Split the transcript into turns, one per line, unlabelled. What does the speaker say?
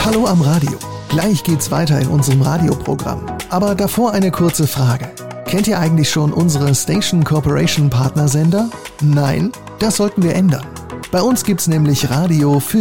Hallo am Radio. Gleich geht's weiter in unserem Radioprogramm. Aber davor eine kurze Frage. Kennt ihr eigentlich schon unsere Station Corporation Partnersender? Nein? Das sollten wir ändern. Bei uns gibt's nämlich Radio für